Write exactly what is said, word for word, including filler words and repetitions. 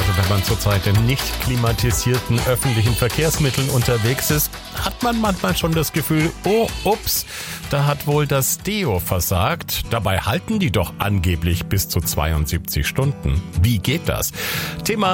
Also wenn man zurzeit in nicht klimatisierten öffentlichen Verkehrsmitteln unterwegs ist, hat man manchmal schon das Gefühl, oh, ups, da hat wohl das Deo versagt. Dabei halten die doch angeblich bis zu zweiundsiebzig Stunden. Wie geht das? Thema